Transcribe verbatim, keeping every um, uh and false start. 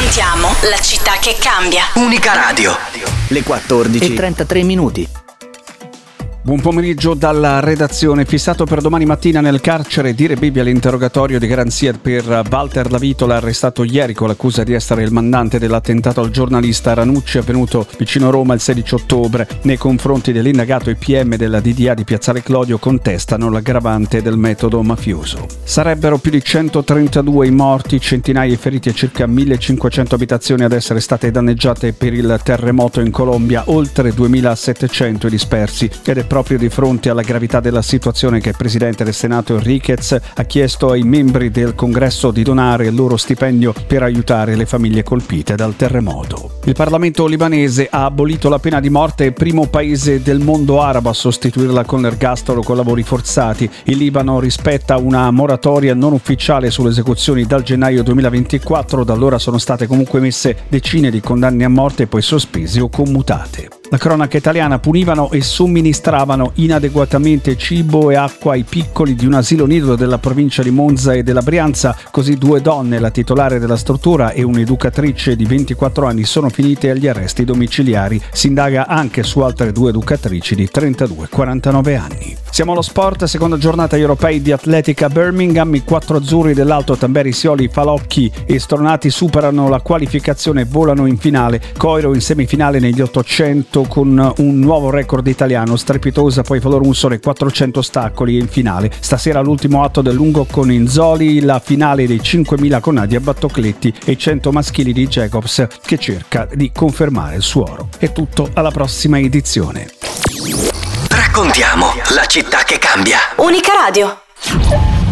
Raccontiamo la città che cambia. Unica Radio. Le quattordici e trentatré minuti. Buon pomeriggio dalla redazione. Fissato per domani mattina nel carcere di Rebibbia l'interrogatorio di garanzia per Walter Lavitola, arrestato ieri con l'accusa di essere il mandante dell'attentato al giornalista Ranucci avvenuto vicino Roma il sedici ottobre. Nei confronti dell'indagato, i P M della D D A di Piazzale Clodio contestano l'aggravante del metodo mafioso. Sarebbero più di centotrentadue i morti, centinaia i feriti e circa millecinquecento abitazioni ad essere state danneggiate per il terremoto in Colombia, oltre duemilasettecento i dispersi, ed è proprio di fronte alla gravità della situazione che il presidente del Senato Enriquez ha chiesto ai membri del Congresso di donare il loro stipendio per aiutare le famiglie colpite dal terremoto. Il Parlamento libanese ha abolito la pena di morte, primo paese del mondo arabo a sostituirla con l'ergastolo con lavori forzati. Il Libano rispetta una moratoria non ufficiale sulle esecuzioni dal gennaio duemilaventiquattro, da allora sono state comunque emesse decine di condanne a morte poi sospese o commutate. La cronaca italiana: punivano e somministravano inadeguatamente cibo e acqua ai piccoli di un asilo nido della provincia di Monza e della Brianza. Così due donne, la titolare della struttura e un'educatrice di ventiquattro anni, sono finite agli arresti domiciliari. Si indaga anche su altre due educatrici di trentadue e quarantanove anni. Siamo allo sport, seconda giornata europei di atletica a Birmingham. I quattro azzurri dell'Alto Tamberi, Sioli, Falocchi e Stronati superano la qualificazione e volano in finale. Coiro in semifinale negli ottocento con un nuovo record italiano. Strepitosa poi Valor Sole, quattrocento ostacoli e in finale. Stasera l'ultimo atto del lungo con Inzoli, la finale dei cinquemila con Nadia Battocletti e i cento maschili di Jacobs, che cerca di confermare il suo oro. È tutto, alla prossima edizione. Raccontiamo la città che cambia. Unica Radio.